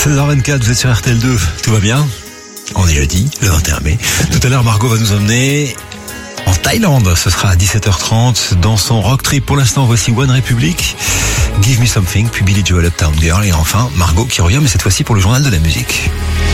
16h24, vous êtes sur RTL2, tout va bien? On est jeudi, le 21 mai. Tout à l'heure, Margot va nous emmener en Thaïlande. Ce sera à 17h30 dans son rock trip. Pour l'instant, voici One Republic, Give Me Something, puis Billy Joel, Uptown Girl. Et enfin, Margot qui revient, mais cette fois-ci pour le journal de la musique.